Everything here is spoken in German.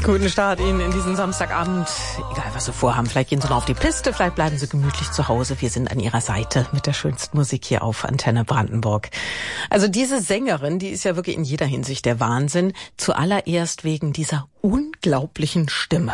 Guten Start Ihnen in diesen Samstagabend. Egal, was Sie vorhaben. Vielleicht gehen Sie noch auf die Piste, vielleicht bleiben Sie gemütlich zu Hause. Wir sind an Ihrer Seite mit der schönsten Musik hier auf Antenne Brandenburg. Also diese Sängerin, die ist ja wirklich in jeder Hinsicht der Wahnsinn. Zuallererst wegen dieser unglaublichen Stimme.